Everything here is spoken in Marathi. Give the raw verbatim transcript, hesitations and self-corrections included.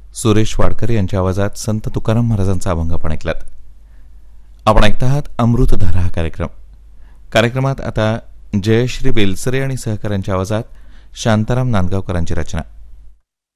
सुरेश वाडकर यांच्या आवाजात संत तुकाराम महाराजांचा अभंग आपण ऐकलात. आपण ऐकत आहात अमृतधारा हा कार्यक्रम. कार्यक्रमात आता जयश्री बेलसरे आणि सहकाऱ्यांच्या आवाजात शांताराम नांदगावकरांची रचना.